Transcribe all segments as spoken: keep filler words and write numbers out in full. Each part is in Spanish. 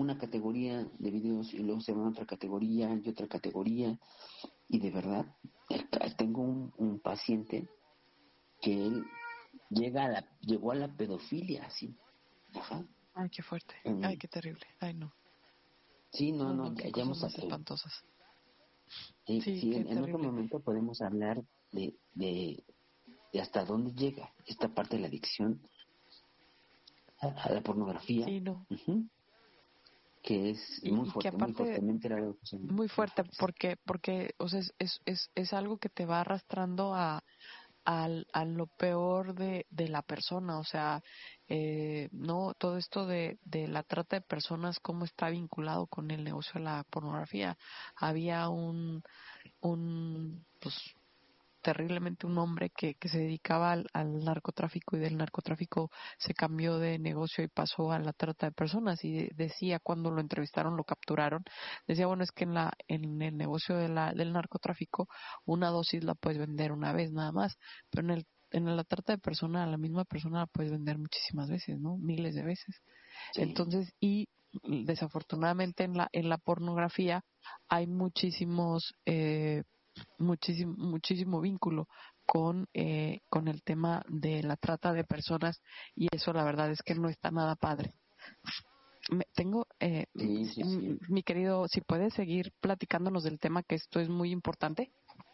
una categoría de videos y luego se van a otra categoría y otra categoría. Y de verdad, tengo un, un paciente que él llega a la, llegó a la pedofilia, así. Ajá. Ay, qué fuerte. Um, Ay, qué terrible. Ay, no. sí, no, No, no, no, ya, qué ya cosas hemos... más Eh, espantosas. sí, Sí, sí, qué en, en otro terrible. momento podemos hablar de, de, de hasta dónde llega esta parte de la adicción a, a la pornografía. Sí, no. Uh-huh. Que es Y, muy y que fuerte, muy aparte, fuertemente era algo que son muy muy fuerte, fuertes. porque, porque, o sea, es, es, es, es algo que te va arrastrando a, al, a lo peor de, de la persona, o sea, eh, no, todo esto de, de la trata de personas, cómo está vinculado con el negocio de la pornografía. Había un, un, pues, terriblemente un hombre que, que se dedicaba al, al narcotráfico y del narcotráfico se cambió de negocio y pasó a la trata de personas y de, decía cuando lo entrevistaron, lo capturaron, decía bueno es que en la en el negocio de la, del narcotráfico una dosis la puedes vender una vez nada más, pero en el en la trata de personas a la misma persona la puedes vender muchísimas veces, ¿no? Miles de veces. Sí. Entonces, y desafortunadamente en la en la pornografía hay muchísimos eh, muchísimo muchísimo vínculo con eh, con el tema de la trata de personas y eso la verdad es que no está nada padre. Me, tengo eh, Sí, sí, sí. mi querido, si puedes seguir platicándonos del tema, que esto es muy importante.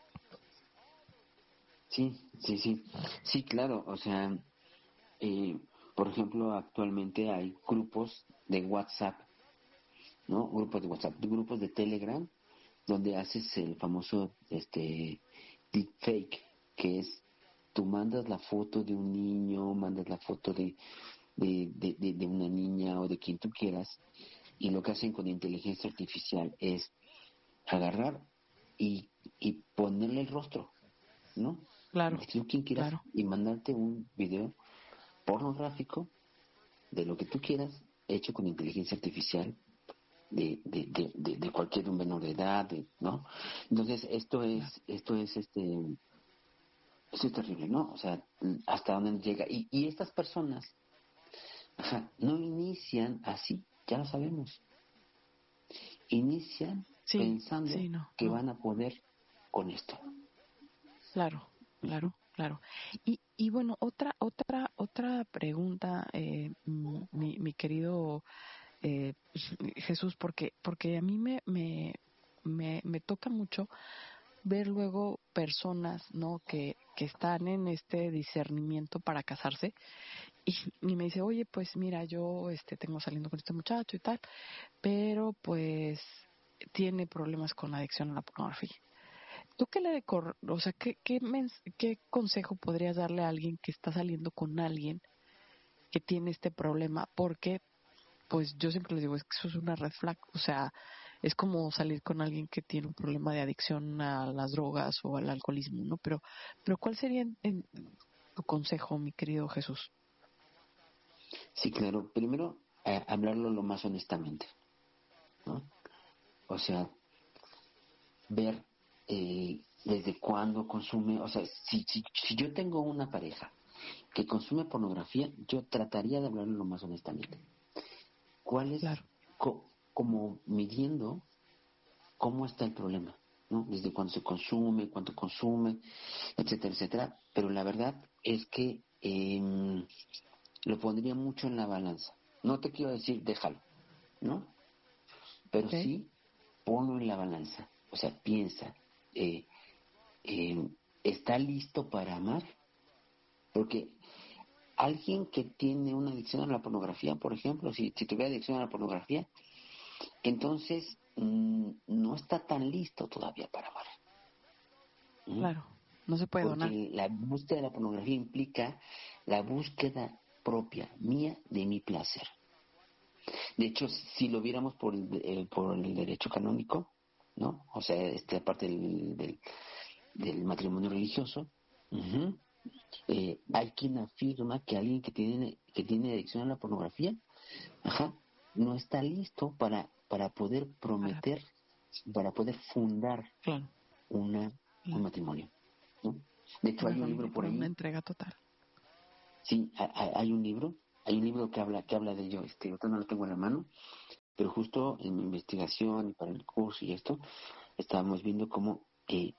Sí, sí, sí. Sí, claro, o sea, eh, por ejemplo, actualmente hay grupos de WhatsApp, ¿no? Grupos de WhatsApp, grupos de Telegram, donde haces el famoso este deepfake, que es tú mandas la foto de un niño, mandas la foto de, de, de, de, de una niña o de quien tú quieras, y lo que hacen con inteligencia artificial es agarrar y, y ponerle el rostro, ¿no? Claro, De tú quien quieras claro. y mandarte un video pornográfico de lo que tú quieras, hecho con inteligencia artificial de, de, de, de, de cualquier un menor de edad, de, ¿no? Entonces esto Claro. es, esto es este, esto es terrible, ¿no? O sea, hasta dónde llega. Y, y estas personas, ajá, no inician así, ya lo sabemos. Inician Sí, pensando sí, no, que no. van a poder con esto. Claro, Ujú. claro, claro. Y, y bueno, otra, otra, otra pregunta, eh, mm, mi, mi querido eh, Jesús, porque, porque a mí me, me, me, me toca mucho ver luego personas, ¿no? Que, que están en este discernimiento para casarse y, y me dice, oye, pues mira, yo, este, tengo saliendo con este muchacho y tal, pero pues tiene problemas con la adicción a la pornografía. ¿Tú qué le decor, o sea, qué, qué, mens- qué consejo podrías darle a alguien que está saliendo con alguien que tiene este problema? Porque, pues yo siempre les digo, es que eso es una red flag, o sea, es como salir con alguien que tiene un problema de adicción a las drogas o al alcoholismo, ¿no? Pero, pero ¿cuál sería en- en tu consejo, mi querido Jesús? Sí, claro. Primero, eh, hablarlo lo más honestamente, ¿no? O sea, ver eh, desde cuándo consume, o sea, si, si, si yo tengo una pareja que consume pornografía, yo trataría de hablarlo lo más honestamente. ¿Cuál es, Claro, co- como midiendo cómo está el problema, ¿no? Desde cuándo se consume, cuánto consume, etcétera, etcétera. Pero la verdad es que eh, lo pondría mucho en la balanza. No te quiero decir déjalo, ¿no? Pero ¿ok? sí ponlo en la balanza. O sea, piensa, eh, eh, ¿está listo para amar? Porque alguien que tiene una adicción a la pornografía, por ejemplo, si, si tuviera adicción a la pornografía, entonces mm, no está tan listo todavía para amar. ¿Mm? Claro, no se puede donar. Porque la búsqueda de la pornografía implica la búsqueda propia, mía, de mi placer. De hecho, si lo viéramos por el, eh, por el derecho canónico, ¿no? O sea, esta parte del, del, del matrimonio religioso, uh-huh, eh, hay quien afirma que alguien que tiene que tiene adicción a la pornografía, ajá, no está listo para para poder Para, prometer, para poder fundar claro, una un claro. matrimonio, ¿no? De hecho, Una hay un familia libro por para una ahí, entrega total. sí, hay, hay un libro, hay un libro que habla que habla de ello, este, ahorita no lo tengo en la mano, pero justo en mi investigación y para el curso y esto, estábamos viendo cómo eh,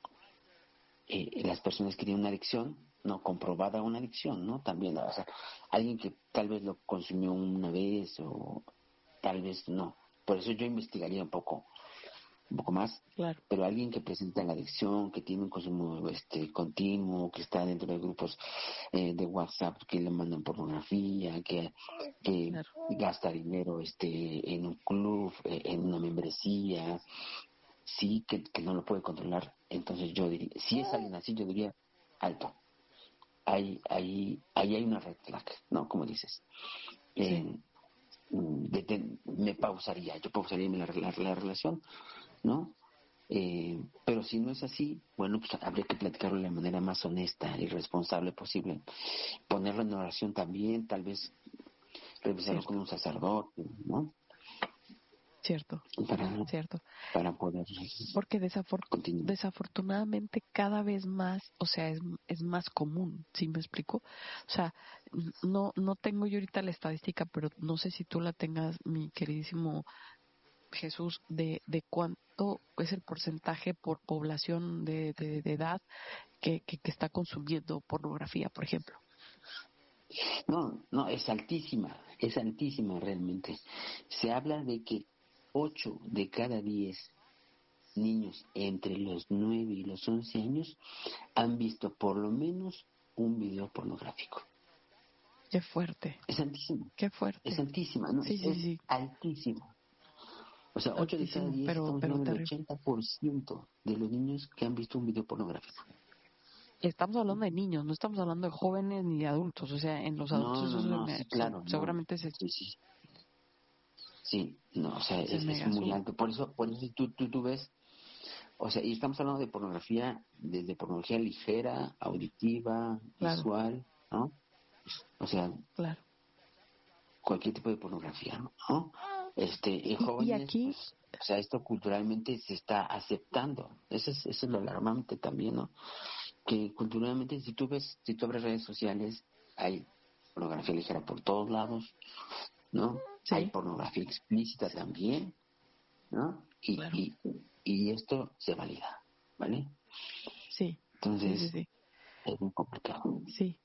eh, las personas que tienen una adicción, no comprobada una adicción, ¿no? También, o sea, alguien que tal vez lo consumió una vez o tal vez no. Por eso yo investigaría un poco, un poco más, Claro. pero alguien que presenta la adicción, que tiene un consumo este continuo, que está dentro de grupos eh, de WhatsApp que le mandan pornografía, que, que Claro. gasta dinero este en un club, eh, en una membresía, sí, que, que no lo puede controlar. Entonces yo diría, si es alguien así, yo diría, alto, ahí, ahí, ahí hay una red flag, ¿no? Como dices. Sí. Eh, de, me pausaría, yo pausaría la, la, la relación, ¿no? Eh, pero si no es así, bueno, pues habría que platicarlo de la manera más honesta y responsable posible. Ponerlo en oración también, tal vez revisarlo Cierto. con un sacerdote, ¿no? Cierto. Para, Cierto. para poder Porque desafor- continuar. desafortunadamente cada vez más, o sea, es, es más común, ¿sí me explico? O sea, no, no tengo yo ahorita la estadística, pero no sé si tú la tengas, mi queridísimo Jesús, de, de cuánto es el porcentaje por población de, de, de edad que, que, que está consumiendo pornografía, por ejemplo. No, no, es altísima, es altísima realmente. Se habla de que ocho de cada diez niños entre los nueve y los once años han visto por lo menos un video pornográfico. Qué fuerte, Es altísima, qué es fuerte. altísima, no, Sí, sí, es sí, altísima. O sea, ocho de cada altísimo, diez, pero, estamos pero hablando del terrible. ochenta por ciento de los niños que han visto un video pornográfico. Estamos hablando de niños, no estamos hablando de jóvenes ni de adultos. O sea, en los adultos No, eso no, se no, me, sí, se- claro, no. seguramente se, Sí, sí, sí, no, o sea, se es, es mega muy sube. alto. Por eso, por eso si tú, tú, tú ves, o sea, y estamos hablando de pornografía, desde pornografía ligera, auditiva, Claro, visual, ¿no? O sea, claro. cualquier tipo de pornografía, ¿no? Este, en Y, y jóvenes, aquí, pues, o sea, esto culturalmente se está aceptando. Eso es, eso es lo alarmante también, ¿no? Que culturalmente, si tú ves, si tú abres redes sociales, hay pornografía ligera por todos lados, ¿no? Hay sí, pornografía explícita también, ¿no? Y, claro, y, y esto se valida, ¿vale? sí, sí, sí, Entonces, sí, es muy complicado. sí.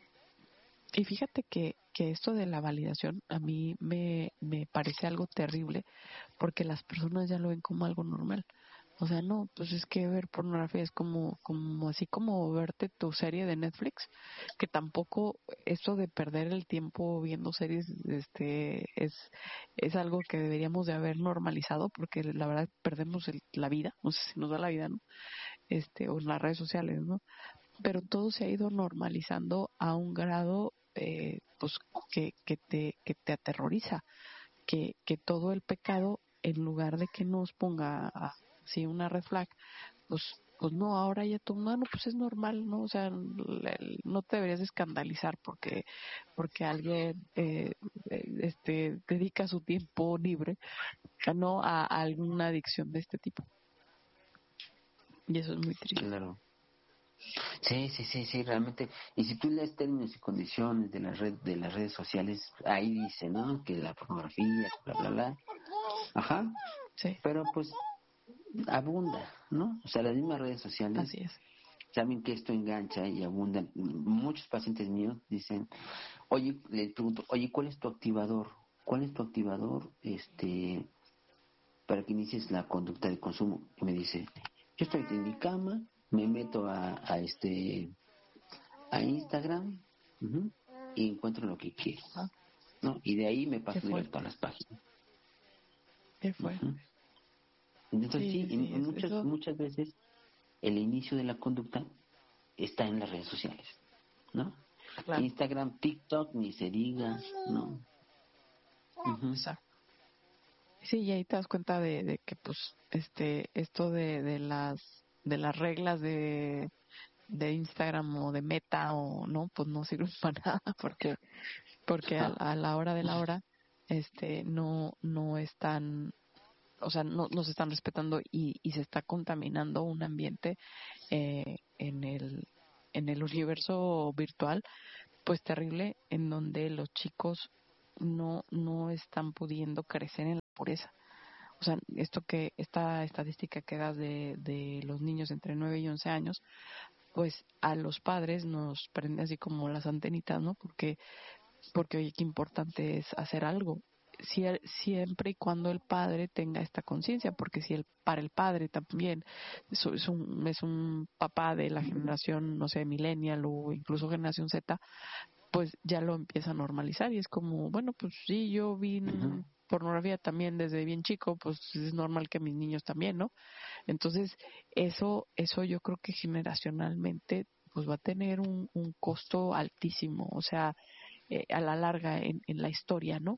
Y fíjate que, que esto de la validación a mí me, me parece algo terrible porque las personas ya lo ven como algo normal. O sea, no, pues es que ver pornografía es como, como así como verte tu serie de Netflix, que tampoco eso de perder el tiempo viendo series, este, es, es algo que deberíamos de haber normalizado, porque la verdad perdemos el- la vida, no sé si nos da la vida, ¿no? Este, o en las redes sociales, ¿no? Pero todo se ha ido normalizando a un grado, eh, pues, que, que te, que te aterroriza, que, que todo el pecado, en lugar de que nos ponga así una red flag, pues, pues no, ahora ya tu mano, pues es normal, ¿no? O sea, l- no te deberías escandalizar porque, porque alguien, eh, eh, este, dedica su tiempo libre, ¿no? A, a alguna adicción de este tipo. Y eso es muy triste. Claro. Sí, sí, sí, sí, realmente. Y si tú lees términos y condiciones de la red, de las redes sociales, ahí dice, ¿no? Que la pornografía, bla, bla, bla. Ajá. Sí, Pero pues abunda, ¿no? O sea, las mismas redes sociales así es. saben que esto engancha y abunda. Muchos pacientes míos dicen, oye, les pregunto, oye, ¿cuál es tu activador? ¿Cuál es tu activador, este, para que inicies la conducta de consumo? Y me dice, yo estoy en mi cama, me meto a, a este a Instagram, ujú, y encuentro lo que quiero, Ah, ¿no? Y de ahí me qué paso directo a fuerte, las páginas. qué Ujú. fuerte. Entonces Sí, sí, sí, en- sí, en es, muchas eso, muchas veces el inicio de la conducta está en las redes sociales, ¿no? claro, Instagram, TikTok, ni se diga, ¿no? Ujú. exacto. Sí, y ahí te das cuenta de, de que, pues, este, esto de, de las, de las reglas de, de Instagram o de Meta o no, pues no sirven para nada porque, porque a, a la hora de la hora, este, no, no están, o sea, no, no se están respetando y, y se está contaminando un ambiente eh, en el, en el universo virtual, pues terrible, en donde los chicos no no están pudiendo crecer en la pureza. O sea, esto que esta estadística que das de, de los niños entre nueve y once años, pues a los padres nos prende así como las antenitas, ¿no? Porque porque oye, qué importante es hacer algo. Si el, siempre y cuando el padre tenga esta conciencia, porque si el para el padre también es, es un es un papá de la generación, no sé, millennial o incluso generación Z, pues ya lo empieza a normalizar y es como, bueno, pues sí, yo vi Ujú. pornografía también desde bien chico, pues es normal que mis niños también, ¿no? Entonces, eso eso yo creo que generacionalmente pues va a tener un, un costo altísimo, o sea, eh, a la larga en, en la historia, ¿no?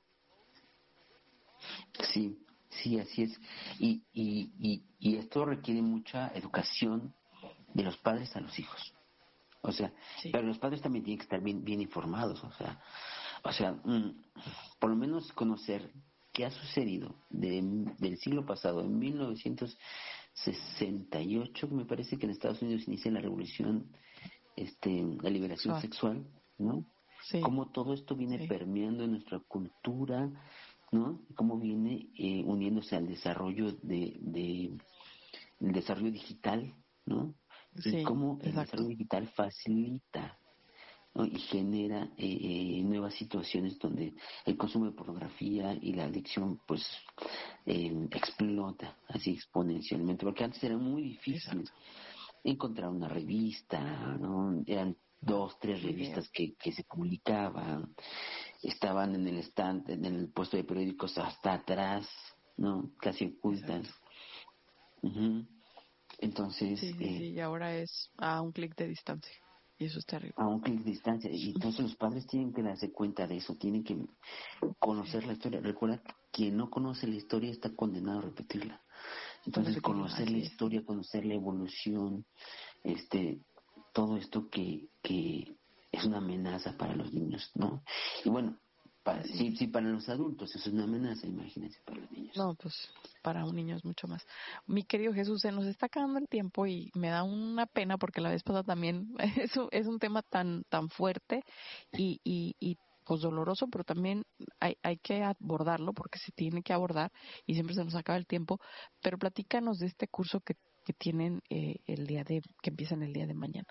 Sí, sí, así es. Y, y, y, y esto requiere mucha educación de los padres a los hijos. O sea, Sí, pero los padres también tienen que estar bien, bien informados. O sea, o sea, mm, por lo menos conocer qué ha sucedido de, del siglo pasado, en mil novecientos sesenta y ocho, me parece que en Estados Unidos inicia la revolución, este, la liberación sexual. sexual, ¿no? Sí, Cómo todo esto viene sí, permeando en nuestra cultura, ¿no? Cómo viene eh, uniéndose al desarrollo de, de el desarrollo digital, ¿no? Y sí, cómo el exacto. desarrollo digital facilita, ¿no? Y genera eh, eh, nuevas situaciones donde el consumo de pornografía y la adicción pues eh, explota así exponencialmente, porque antes era muy difícil Exacto. encontrar una revista, ¿no? Eran dos, tres Video. revistas que, que se publicaban, estaban en el stand, en el puesto de periódicos hasta atrás, ¿no? Casi ocultas. Exacto. Ujú. Entonces, Sí, sí, sí, eh, y ahora es a un clic de distancia. Y eso es terrible. a un clic de distancia. Y entonces los padres tienen que darse cuenta de eso, tienen que conocer Sí, la historia. Recuerda que quien no conoce la historia está condenado a repetirla. a Entonces, repetirla, conocer la así es. historia, conocer la evolución, este, todo esto que, que es una amenaza para los niños, ¿no? Y bueno, para, Así sí, es. sí, para los adultos es una amenaza, imagínense, para los niños. No, pues para un niño es mucho más. Mi querido Jesús, se nos está acabando el tiempo y me da una pena porque la vez pasada también es un, es un tema tan tan fuerte y, y, y pues doloroso, pero también hay, hay que abordarlo porque se tiene que abordar y siempre se nos acaba el tiempo. Pero platícanos de este curso que, que tienen eh, el día de, que empiezan el día de mañana.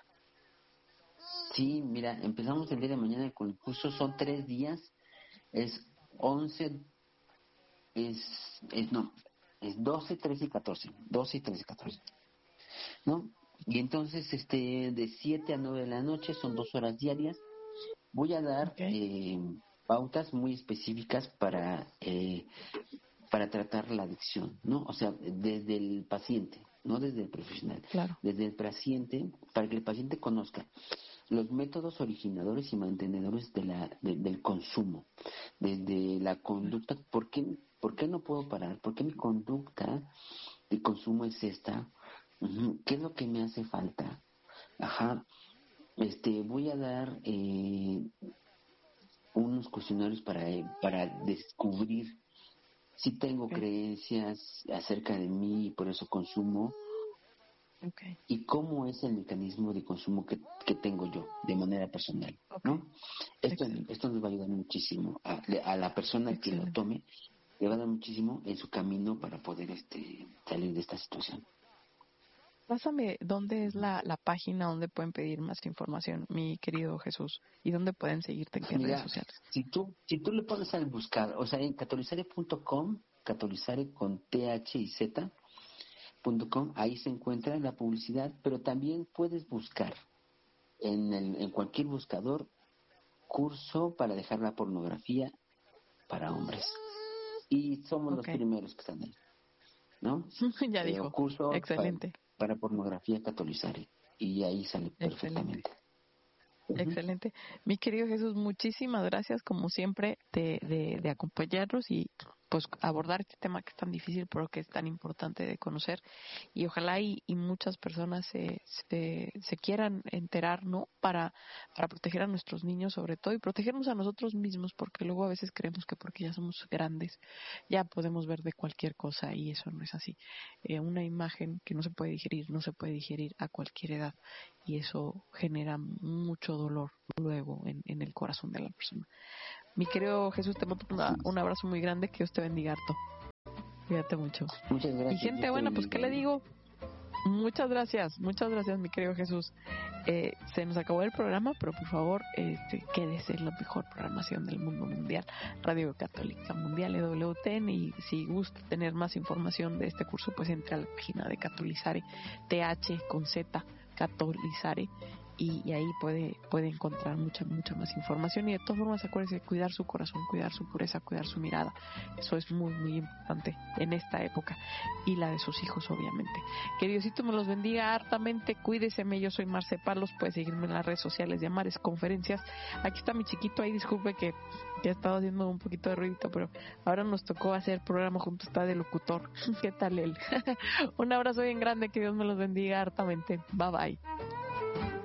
Sí, mira, empezamos el día de mañana con el curso, son tres días, es once es, es no, es doce trece y catorce doce y trece catorce, ¿no? Y entonces, este, de siete a nueve de la noche, son dos horas diarias. Voy a dar Okay, eh, pautas muy específicas para, eh, para tratar la adicción, ¿no? O sea, desde el paciente, no desde el profesional, claro. desde el paciente, para que el paciente conozca los métodos originadores y mantenedores de la, de- del consumo, desde la Claro. conducta, ¿por qué, ¿por qué no puedo parar? ¿Por qué mi conducta de consumo es esta? Ujú, ¿qué es lo que me hace falta? Ajá, este, voy a dar eh, unos cuestionarios para, eh, para descubrir si tengo Okay, creencias acerca de mí y por eso consumo, okay, y cómo es el mecanismo de consumo que, que tengo yo de manera personal, okay. ¿no? Esto, Excelente, esto nos va a ayudar muchísimo a, a la persona que lo excelente. tome, le va a dar muchísimo en su camino para poder este salir de esta situación. Pásame dónde es la, la página donde pueden pedir más información, mi querido Jesús, y dónde pueden seguirte en qué redes Mira, sociales. si tú, si tú le pones al buscar, o sea, en catolizare punto com, catolizare con T H y Z, punto com, ahí se encuentra la publicidad, pero también puedes buscar en, el, en cualquier buscador curso para dejar la pornografía para hombres. Y somos los Ok, primeros que están ahí, ¿no? ya Eh, o dijo. curso para, Excelente, para pornografía catolizare. Y ahí sale excelente. perfectamente. Ujú. Excelente. Mi querido Jesús, muchísimas gracias como siempre de, de, de acompañarnos y pues abordar este tema que es tan difícil pero que es tan importante de conocer y ojalá y, y muchas personas se, se, se quieran enterar, ¿no? Para, para proteger a nuestros niños sobre todo y protegernos a nosotros mismos porque luego a veces creemos que porque ya somos grandes ya podemos ver de cualquier cosa y eso no es así. Eh, una imagen que no se puede digerir, no se puede digerir a cualquier edad y eso genera mucho dolor luego en, en el corazón de la persona. Mi querido Jesús, te mando una, un abrazo muy grande, que Dios te bendiga harto. Cuídate mucho. Muchas gracias. Y gente buena, pues, ¿qué le digo? Muchas gracias, muchas gracias, mi querido Jesús. Eh, se nos acabó el programa, pero por favor, este, quédese en la mejor programación del mundo mundial, Radio Católica Mundial, E W T N. Y si gusta tener más información de este curso, pues entre a la página de Catolizare, T H con Z, Catolizare. Y, y ahí puede puede encontrar mucha mucha más información. Y de todas formas, acuérdese de cuidar su corazón, cuidar su pureza, cuidar su mirada. Eso es muy muy importante en esta época, y la de sus hijos, obviamente. Que Diosito me los bendiga hartamente. Cuídeseme. Yo soy Marce Palos. Puede seguirme en las redes sociales de Amares Conferencias. Aquí está mi chiquito. Ahí disculpe que, que he estado haciendo un poquito de ruidito, pero ahora nos tocó hacer programa junto. Está de locutor. ¿Qué tal él? Un abrazo bien grande. Que Dios me los bendiga hartamente. Bye bye.